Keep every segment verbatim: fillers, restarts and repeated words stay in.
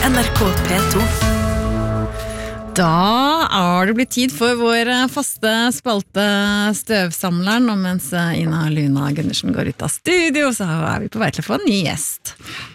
N R K P to. Da er det blitt tid for vår faste spalte Støvsamleren, og mens Ina Luna Gundersen går ut av studio, så er vi på vei til å få en ny gjest.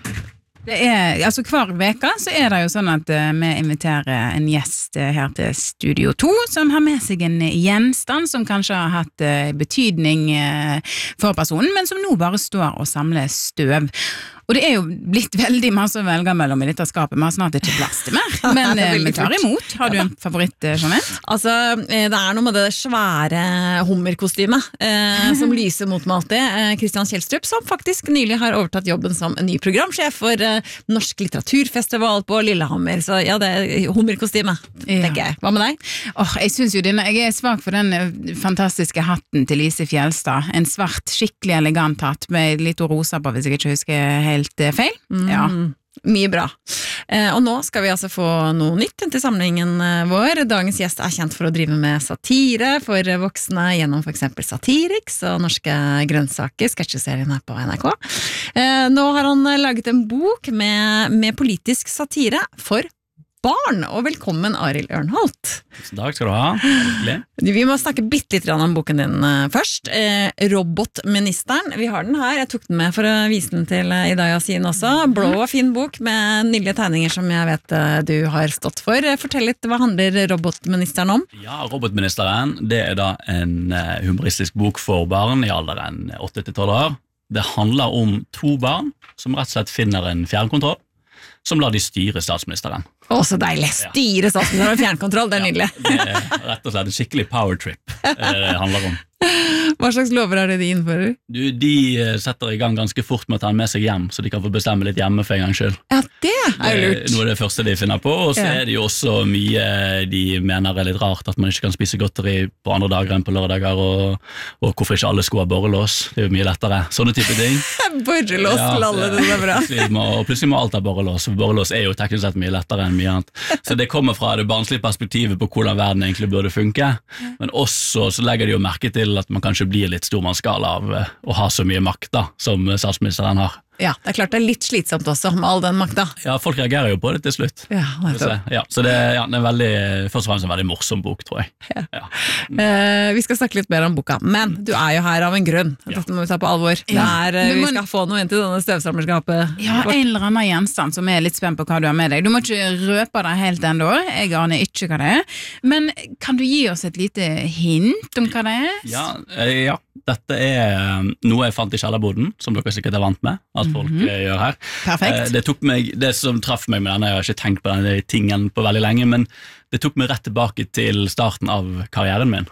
Det er, altså hver veka så er det jo sånn at uh, vi inviterer en gjest uh, her til Studio to, som har med seg en gjenstand som kanskje har hatt uh, betydning uh, for personen, men som nå bare står og samler støv. Og det er jo blitt veldig masse å velge mellom i dette skapet, vi har snart ikke plass til mer, men uh, vi tar imot. Har du en favoritt, Jeanette? Altså, det er noe med det svære hummerkostymet eh, som lyser mot meg alltid. Eh, Christian Kjellstrup, som faktisk nylig har overtatt jobben som ny programsjef for eh, Norsk litteraturfestival på Lillehammer. Så ja, det er hummerkostymet, ja. Tenker jeg. Hva med deg? Oh, jeg synes jo denne, jeg er svak for den fantastiske hatten til Lise Fjelstad. En svart, skikkelig elegant hatt med litt rosa på, hvis jeg ikke husker helt feil. Mm. Ja. Mye bra. Eh, og nå skal vi altså få noe nytt til samlingen vår. Dagens gjest er kjent for å drive med satire for voksne gjennom for eksempel Satiriks og Norske grønnsaker, sketsjeserien her på N R K. Eh, nå har han laget en bok med, med politisk satire for barn, og velkommen Arild Ørnholt. Takk skal du ha. Hyggelig. Vi må snakke bitte litt om boken din først. Eh, Robotministeren, vi har den her. Jeg tok den med for å vise den til Ida Yasin også. Blå og fin bok med nydelige tegninger som jeg vet du har stått for. Fortell litt, hva handler Robotministeren om? Ja, Robotministeren, det er da en humoristisk bok for barn i alderen åtte til tolv år. Det handler om to barn som rett og slett finner en fjernkontroll som lar de styre statsministeren. Å, så deilig. Styre statsministeren med fjernkontroll, det er nydelig. Ja, det er rett og slett en skikkelig power trip det handler om. Hva slags lover er det de innfører? Du, de setter i gang ganske fort med å ta den med seg hjem, så de kan få bestemme litt hjemme for en gang skyld. Ja, det er jo lurt. Det er noe av det første de finner på, og så Ja. er det jo også mye de mener er litt rart, at man ikke kan spise godteri på andre dager enn på lørdager, og, og hvorfor ikke alle sko har borrelås. Det er jo mye lettere. Sånne type ting. Borrelås Ja, til alle, det er bra. plutselig må, og plutselig må alt ha borrelås, for borrelås er jo teknisk sett mye lettere enn mye annet. Så det kommer fra det barnslige perspektivet på hvordan verden egentlig burde funke, men også så legger de jo merke til at man kanskje blir litt stormannsgal av å ha så mye makt da, som statsministeren har. Ja, det er klart det er litt slitsomt også med all den makta. Ja, folk reagerer jo på det til slutt. Ja, Så, ja, så det, ja, det er veldig, først og fremst en veldig morsom bok, tror jeg. Ja. Ja. Eh, vi skal snakke litt mer om boka, men du er jo her av en grunn. Dette må vi ta på alvor. Det er, eh, Men vi man- skal få noe inn til denne støvsamlerskapet. Ja, en eller annen gjenstand som er litt spent på hva du har med deg. Du må ikke røpe det helt ennå, jeg aner ikke hva det er. Men kan du gi oss et lite hint om hva det er? Ja, eh, ja, dette er noe jeg fant i kjellerboden, som dere sikkert er vant med, at folk Mhm. eh, gjør her. Perfekt. Eh, Det, tok meg, det som traff meg med denne, jeg har ikke tenkt på denne tingen på veldig lenge, men det tok meg rett tilbake til starten av karrieren min.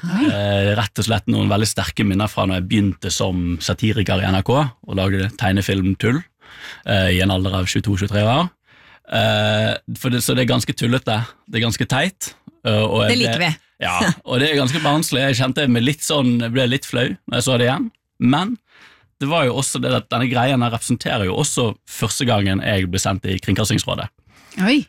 Eh, rett og slett noen veldig sterke minner fra når jeg begynte som satiriker i N R K og lagde tegnefilmtull eh, i en alder av tjueto til tjuetre år. Eh, for det, så det er ganske tullete, det er ganske teit. eh, og jeg Det liker ble- vi. Ja, og det er ganske barnslig. Jeg kjente meg litt sånn, jeg ble litt flau når jeg så det igjen, men det var jo også det at denne greien her representerer jo også første gangen jeg ble sendt i Kringkastingsrådet, Oi,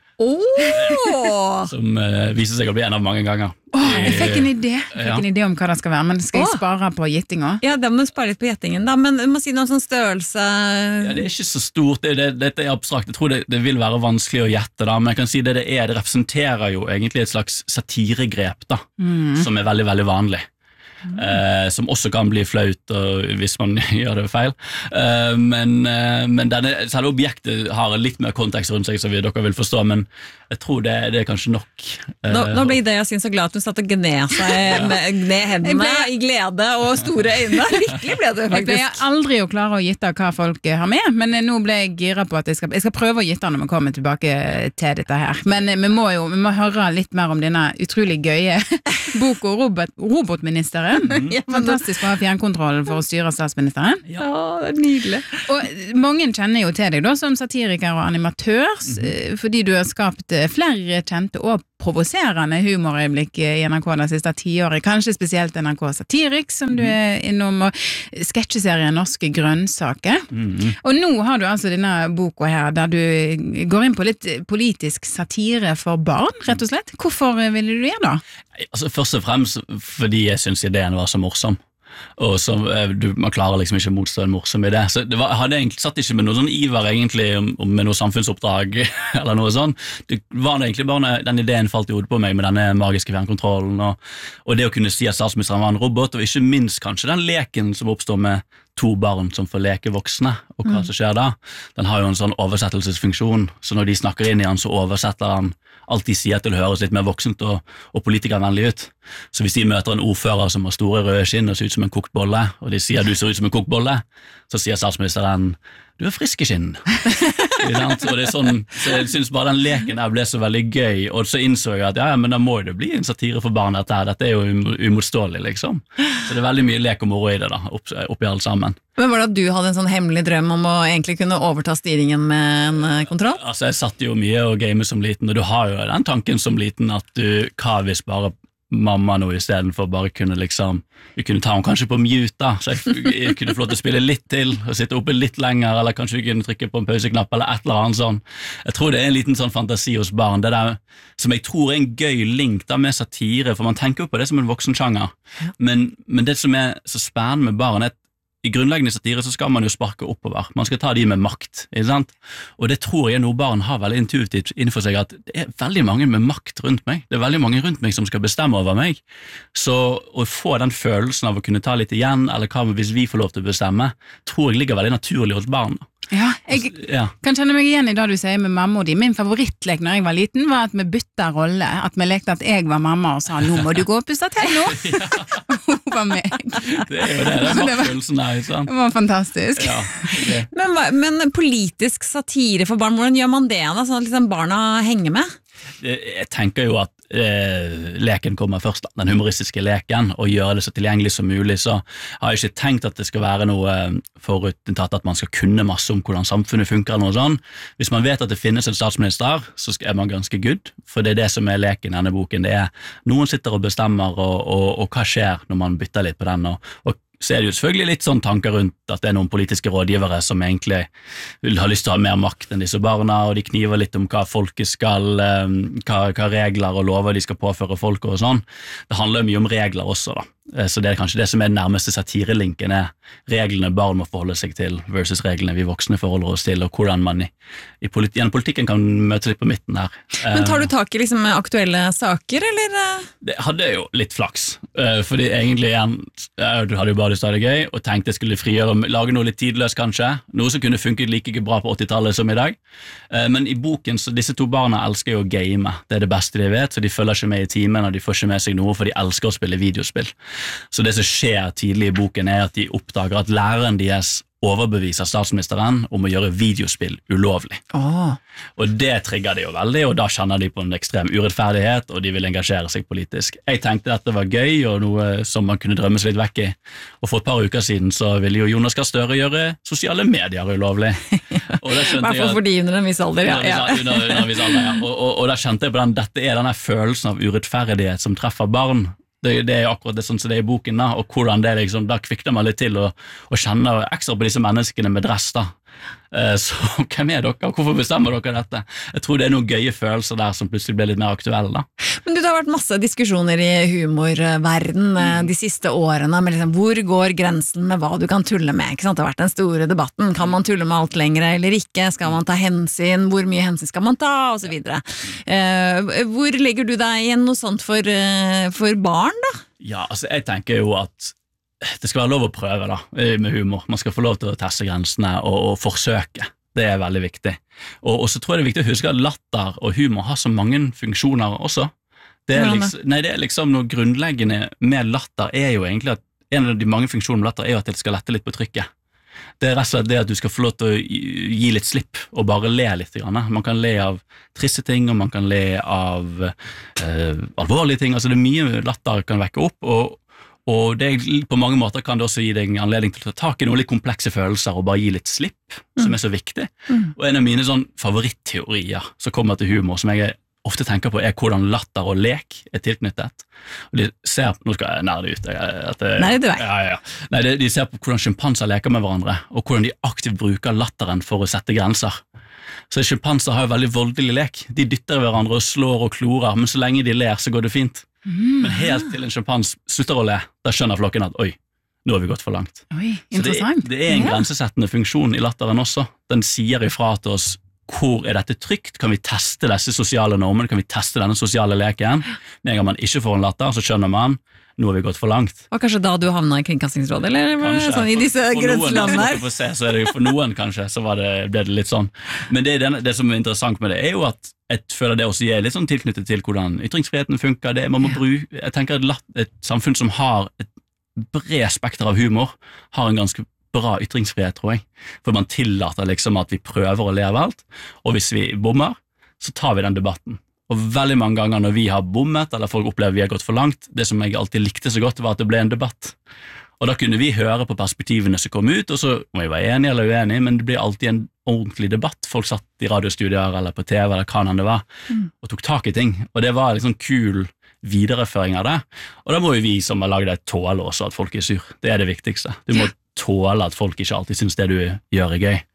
Åh! som eh, viser seg å bli en av mange ganger. Åh, jeg fikk en idé. Jeg fikk Ja. en idé om hva det skal være, men skal jeg Åh. spare på gittinga? Ja, da må du spare litt på gjettingen da, men du må si noe sånn størrelse. Ja, det er ikke så stort, det, det, dette er abstrakt. Jeg tror det, det vil være vanskelig å gjette, da, men jeg kan si det det er, det representerer jo egentlig et slags satiregrep da, Mm. som er veldig, veldig vanlig. Eh, som også kan bli flaut og, hvis man gjør det feil. Eh, men eh, men denne, selve objektet har litt mer kontekst rundt seg, som vi, dere vil forstå, men jeg tror det, det er kanskje nok. Eh, Nå, nå ble det jeg synes så glad at hun satt og gned seg med, gned hendene Jeg ble- i glede og store øyne. Lykkelig ble du Jeg pleier faktisk. aldri å klare å gitte hva folk har med, men nå ble jeg gira på at jeg skal, jeg skal prøve å gitte når vi kommer tilbake til dette her. Men vi må jo vi må høre litt mer om denne utrolig gøye boka Robot, Robotministeren. Fantastisk å ha fjernkontrollen for å styre statsministeren. Ja, det er nydelig. Og mange kjenner jo til deg da som satiriker og animatør, s- fordi du har skapt eh, flere kjente og provoserende humorøyeblikk i N R K det siste tiåret, kanskje spesielt N R K Satiriks, som du er innom, og sketsjeserien Norske grønnsaker. Mhm. Og nå har du altså denne boka her, der du går inn på litt politisk satire for barn, rett og slett. Hvorfor ville du gjøre det? Altså, først og fremst fordi jeg synes ideen var så morsom. og så du, man klarer liksom ikke å motstå en morsom idé. Så det var, jeg hadde egentlig satt ikke med noe sånn iver egentlig, om, om med noe samfunnsoppdrag eller noe sånn. Det var det egentlig bare når den ideen falt i hodet på meg med denne magiske fjernkontrollen, og, og det å kunne si at statsministeren var en robot, og ikke minst kanskje den leken som oppstår med to barn som får leke voksne, og hva som skjer da. Den har jo en sånn oversettelsesfunksjon, så når de snakker inn i han, så oversetter han alt de sier til å høres litt mer voksent og, og politikervennlig ut. Så hvis de møter en ordfører som har store røde skinn og ser ut som en kokt bolle, og de sier du ser ut som en kokt bolle, så sier statsministeren du er frisk i skinn. Og det er sånn, så jeg synes bare den leken der ble så veldig gøy, og så innså jeg at ja, men da må det bli en satire for barn dette her, dette er jo umotståelig liksom. Så det er veldig mye lek og moro i det da, opp, oppi alt sammen. Men var det at du hadde en sånn hemmelig drøm om å egentlig kunne overta styringen med en kontroll? Altså jeg satt jo mye og gamet som liten, og du har jo den tanken som liten at du, hva hvis bare mamma nå i stedet for bare kunne liksom, vi kunne ta henne kanskje på mute da, så jeg, jeg kunne få lov til å spille litt til og sitte oppe litt lenger, eller kanskje vi kunne trykke på en pauseknapp eller et eller annet sånn. Jeg tror det er en liten sånn fantasi hos barn, det der som jeg tror er en gøy link da med satire, for man tenker jo på det som en voksen sjanger, men, men det som er så spennende med barn er at i grunnleggende satire så skal man jo sparke oppover. Man skal ta de med makt, ikke sant? Og det tror jeg noen barn har veldig intuitivt innenfor seg at det er veldig mange med makt rundt meg. Det er veldig mange rundt meg som skal bestemme over meg. Så å få den følelsen av å kunne ta litt igjen, eller hva hvis vi får lov til å bestemme, tror jeg ligger veldig naturlig hos barn. Ja, jeg ja. kan kjenne meg igjen i det du sier med mamma og de. Min favorittlek når jeg var liten var at vi bytta rolle, at vi lekte at jeg var mamma og sa nå må du gå og pusse til nå. Hun var meg. Det er jo det, det er maktfølelsen her, sant? Det var fantastisk. Ja, det. Men, men politisk satire for barn, hvordan gjør man det da, sånn at liksom barna henger med? Jeg tenker jo at eh, leken kommer først, da, den humoristiske leken, og gjøre det så tilgjengelig som mulig, så har jeg ikke tenkt at det skal være noe forutinntatt at man skal kunne masse om hvordan samfunnet funker eller noe sånn. Hvis man vet at det finnes en statsminister, så er man ganske good, for det er det som er leken i denne boken. Det er noen sitter og bestemmer, og, og, og hva skjer når man bytter litt på den, og, og så er det jo selvfølgelig litt sånn tanker rundt at det er noen politiske rådgivere som egentlig vil ha lyst til å ha mer makt enn disse barna, og de kniver litt om hva folket skal, hva, hva regler og lover de skal påføre folk og sånn. Det handler mye om regler også da, så det er kanskje det som er den nærmeste satirelinken er reglene barn må forholde seg til versus reglene vi voksne forholder oss til, og hvordan man i, i politi gjennom politikken kan møte litt på midten der. Men tar du tak i liksom aktuelle saker, eller? Det hadde jo litt flaks, fordi egentlig igjen, du hadde jo bare lyst til å ha det gøy, og tenkte jeg skulle frigjøre, lage noe litt tidløst kanskje, noe som kunne funket like bra på åttitallet som i dag. Men i boken, så disse to barna elsker jo å game, det er det beste de vet, så de følger ikke med i timen, og de får ikke med seg noe, for de elsker å spille videospill. Så det som skjer tidlig i boken er at de oppdager at læreren deres overbeviser statsministeren om å gjøre videospill ulovlig. Oh. Og det trigger de jo veldig, og da kjenner de på en ekstrem urettferdighet, og de vil engasjere seg politisk. Jeg tenkte at det var gøy, og noe som man kunne drømme seg litt vekk i. Og for et par uker siden så ville jo Jonas Gahr Støre gjøre sosiale medier ulovlig. Og da skjønte jeg at, for de under en viss alder, ja. ja. Under, under, under en viss alder, ja. Og, og, og da skjønte jeg på den, dette er denne følelsen av urettferdighet som treffer barn. Det, det er akkurat det sånn som det er i boken da, og hvordan det liksom, da kvikner man litt til å, å kjenne ekstra på disse menneskene med dress da. Eh, så hvem er dere? Hvorfor bestemmer dere dette? Jeg tror det er noen gøye følelser der som plutselig blir litt mer aktuelle da. Men du, det har vært masse diskusjoner i humorverden mm. de siste årene, med liksom, hvor går grensen med hva du kan tulle med, ikke sant? Det har vært den store debatten, kan man tulle med alt lenger eller ikke, skal man ta hensyn, hvor mye hensyn skal man ta, og så videre. Eh, hvor legger du deg i noe sånt for, for barn da? Ja, altså jeg tenker jo at det skal være lov å prøve da, med humor. Man skal få lov til å teste grensene og, og forsøke. Det er veldig viktig. Og, og så tror jeg det er viktig å huske at latter og humor har så mange funksjoner også. Det er, liksom, nei, det er liksom noe grunnleggende med latter er jo egentlig at en av de mange funksjonene med latter er jo at det skal lette litt på trykket. Det er rett og slett det at du skal få lov til å gi litt slipp og bare le litt. Man kan le av triste ting, og man kan le av eh, alvorlige ting. Altså det er mye latter kan vekke opp, og Og det, på mange måter kan det også gi deg anledning til å ta tak i noen litt komplekse følelser og bare gi litt slipp, mm. som er så viktig. Mm. Og en av mine sånn favoritteorier som kommer til humor, som jeg ofte tenker på, er hvordan latter og lek er tilknyttet. Og de ser, nå skal jeg nerde ut. At det, Nei, det er ja, ja. Nei, de, de ser på hvordan sjimpanser leker med hverandre, og hvordan de aktivt bruker latteren for å sette grenser. Så sjimpanser har jo veldig voldelig lek. De dytter hverandre og slår og klorer, men så lenge de ler så går det fint. Mm. Men helt til en sjimpans slutter å le, da skjønner flokken at oi, nå har vi gått for langt. Oi, Så det, interessant. det er en Ja. grensesettende funksjon i latteren også. Den sier ifra til oss hvor er dette trygt, kan vi teste disse sosiale normene, kan vi teste denne sosiale leken. Med en gang man ikke får en latter, så skjønner man nå har vi gått for langt. Og kanskje da du havna i Kringkastingsrådet, eller Kanskje. sånn i disse For- for noen, grenselandene her? hvis dere får se, så er det jo for noen kanskje, så var det, ble det litt sånn. Men det, er den, det som er interessant med det, er jo at jeg føler det også er litt sånn tilknyttet til hvordan ytringsfriheten funker. Det, man må bruke, jeg tenker et, latt- et samfunn som har et bred spekter av humor, har en ganske bra ytringsfrihet, tror jeg. For man tillater liksom at vi prøver å le av alt, og hvis vi bommer, så tar vi den debatten. Og veldig mange ganger når vi har bommet, eller folk opplever vi har gått for langt, det som jeg alltid likte så godt var at det ble en debatt. Og da kunne vi høre på perspektivene som kom ut, og så må vi være enige eller uenige, men det ble alltid en ordentlig debatt. Folk satt i radiostudier eller på T V eller hva enn det var, Mm. og tok tak i ting. Og det var en sånn kul videreføring av det. Og da må jo vi som har laget det tåle også at folk er sur. Det er det viktigste. Du må tåle at folk ikke alltid synes det du gjør er gøy.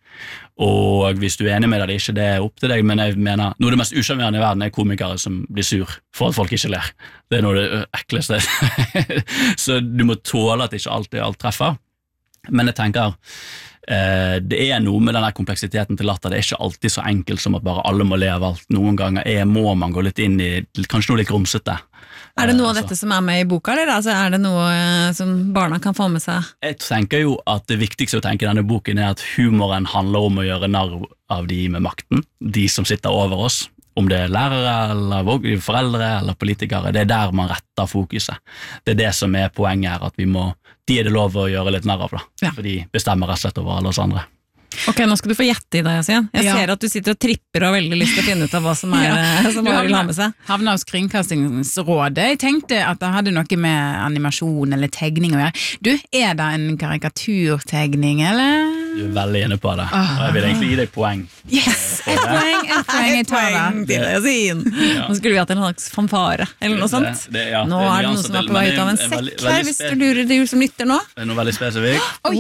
Og hvis du er enig med det eller ikke, det er opp til deg, men jeg mener, noe av det mest usjarmerende i verden er komikere som blir sur for at folk ikke ler. Det er noe av det ekleste. Så du må tåle at ikke alltid alt treffer. Men jeg tenker, eh, det er noe med denne kompleksiteten til latter. Det er ikke alltid så enkelt som at bare alle må le av alt. Noen ganger er, må man gå litt inn i kanskje noe litt grumsete. Er det noe av Eh, dette som er med i boka, eller altså, er det noe eh, som barna kan få med seg? Jeg tenker jo at det viktigste å tenke i denne boken er at humoren handler om å gjøre narr av de med makten, de som sitter over oss, om det er lærere eller vog- foreldre eller politikere. Det er der man retter fokuset. Det er det som er poenget her, at vi må, de er det lov å gjøre litt narr av, da, Ja. for de bestemmer rett og slett over alle oss andre. Ok, nå skal du få gjette i deg, Yasin. Jeg Ja. ser at du sitter og tripper og har veldig lyst til å finne ut av hva som, er, Ja. som Du Arild har havna- med seg. Havna hos Kringkastingsrådet. Jeg tenkte at det hadde noe med animasjon eller tegning å gjøre. Du, er det en karikaturtegning, eller? Du er veldig inne på det, Ah. og jeg vil egentlig gi deg poeng. Yes! Ett poeng, ett poeng, jeg tar Poeng det. til Yasin. Ja. Nå skulle vi hatt en slags fanfare, eller noe sånt. Det- det- ja, Nå det er det noen nyanser som er til, på vei men ut av en det er sekk veldig- her, veldig hvis spe- du lurer du som lytter nå. Det er noe veldig spesifikt. Oi.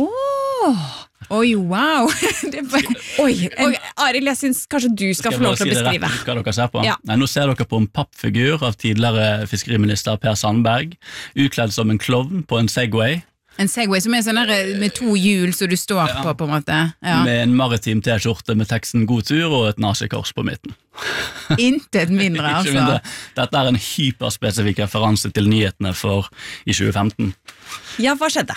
Åh. Oi, wow! Det er bare- Oi, en, Arild, jeg syns kanskje du skal, Skal få jeg lov bare til å si det beskrive. rett ut hva dere ser på? Ja. Nei, nå ser dere på en pappfigur av tidligere fiskeriminister Per Sandberg, utkledd som en klovn på en Segway, En Segway som er sånn der med to hjul så du står Ja. på, på en måte. Ja. med en maritim T-skjorte med teksten 'God tur' og et nazikors på midten. Intet mindre, Ikke altså. mindre. Dette er en hyperspesifikk referanse til nyhetene for i tjue femten. Ja, hva skjedde?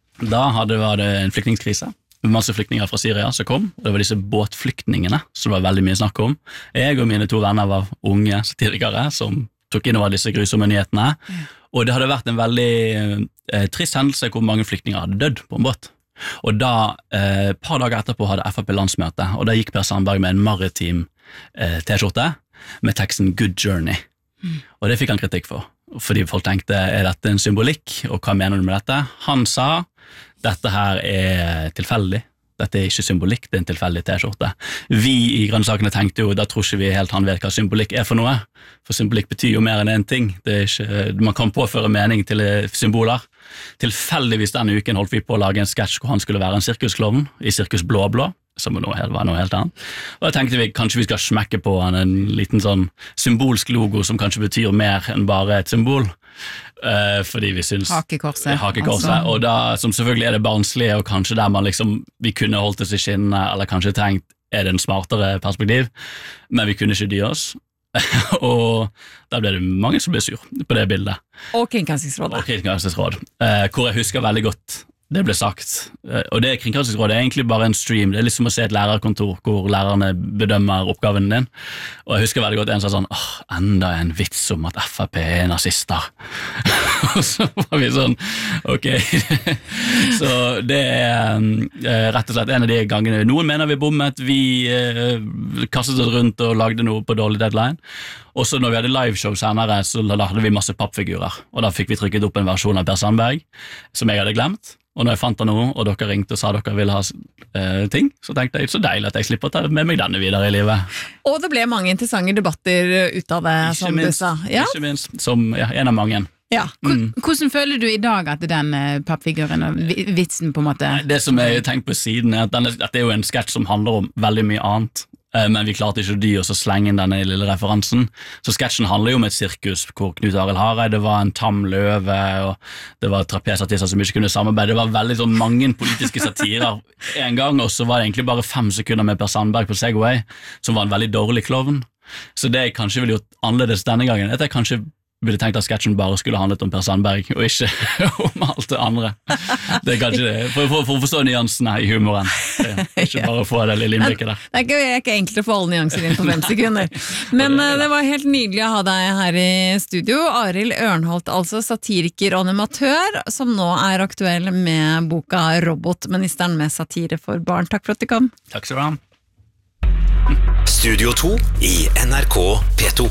Da hadde, var det en flyktningkrise. Masse flyktninger fra Syria som kom, og det var disse båtflyktningene som det var veldig mye snakk om. Jeg og mine to venner var unge satirikere som tok inn over disse grusomme nyhetene, og det hadde vært en veldig eh, trist hendelse hvor mange flyktninger hadde dødd på en båt. Og da, eh, et par dager etterpå hadde F R P landsmøte, og da gikk Per Sandberg med en maritim eh, T-skjorte med teksten 'Good Journey'. Og det fikk han kritikk for, fordi folk tenkte, er dette en symbolikk, og hva mener du med dette? Han sa, dette her er tilfeldig, dette er ikke symbolikk, det er en tilfeldig T-skjorte. Vi i Grønnsakene tenkte jo, da tror ikke vi helt han vet hva symbolikk er for noe, for symbolikk betyr jo mer enn en ting. Det er ikke, man kan påføre mening til symboler. Tilfeldigvis denne uken holdt vi på å lage en sketsj hvor han skulle være en sirkusklovn i Sirkus Blå-Blå, som var noe helt, var noe helt annet. Og da tenkte vi, kanskje vi skal smekke på han en liten sånn symbolsk logo som kanskje betyr mer enn bare et symbol. Eh, fordi vi syns Hakekorset. Hakekorset, altså. og da, som selvfølgelig er det barnslige, og kanskje der man liksom, vi kunne holdt oss i skinnene, eller kanskje tenkt, er det en smartere perspektiv, men vi kunne ikke dy oss, og da ble det mange som ble sur på det bildet. Og Kringkastingsrådet. Og Kringkastingsråd, eh, hvor jeg husker veldig godt det ble sagt, eh, og det Kringkastingsrådet er egentlig bare en stream, det er liksom å se et lærerkontor hvor lærerne bedømmer oppgaven din, og jeg husker veldig godt en sa sånn, åh, enda en vits om at F R P er nazister, og så var vi sånn, ok, så det er eh, rett og slett en av de gangene, noen mener vi bommet, vi eh, kastet oss rundt og lagde noe på dårlig deadline, og så når vi hadde liveshow senere, så hadde vi masse pappfigurer, og da fikk vi trykket opp en versjon av Per Sandberg, som jeg hadde glemt, og når jeg fant det nå, og dere ringte og sa dere ville ha eh, ting, så tenkte jeg, så deilig at jeg slipper å ta med meg denne videre i livet. Og det ble mange interessante debatter ut av det, Ikke som minst, du sa. Ja, ikke minst, som ja, en av mange. ja. Mm. Hvordan føler du i dag at den eh, pappfiguren og vi- vitsen på en måte Det som jeg har tenkt på siden er at denne, dette er jo en sketsj som handler om veldig mye annet men vi klarte ikke de å slenge inn denne lille referansen. Så sketsjen handler jo om et sirkus hvor Knut Arild Hareide var en tam løve, og det var trapesartister som ikke kunne samarbeide. Det var veldig sånn mange politiske satirer en gang, og så var det egentlig bare fem sekunder med Per Sandberg på Segway, som var en veldig dårlig klovn. Så det jeg kanskje ville gjort annerledes denne gangen, at jeg kanskje ville tenkt at sketsjen bare skulle handlet om Per Sandberg, og ikke om alt det andre. Det er kanskje det, for, for, for å forstå nyansene i humoren. Det, ikke bare få det lille innblikket der. Det er ikke, det er ikke enkelt å få alle nyanser inn på fem sekunder. Men det, det var helt nydelig å ha deg her i studio. Arild Ørnholt, altså satiriker og animatør, som nå er aktuell med boka Robotministeren med satire for barn. Takk for at du kom. Takk skal du ha. Studio to i N R K P to.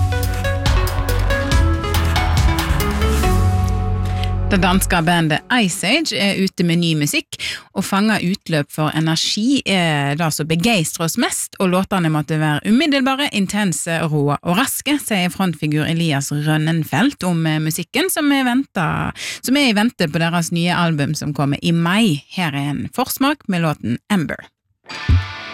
Det danske bandet Ice Age er ute med ny musikk, og fanger utløp for energi er det som begeistrer oss mest, og låtene måtte være umiddelbare, intense, rå og raske, sier frontfigur Elias Rønnenfeldt om musikken som er, ventet, som er i vente på deres nye album som kommer i mai. Her er en forsmak med låten Ember.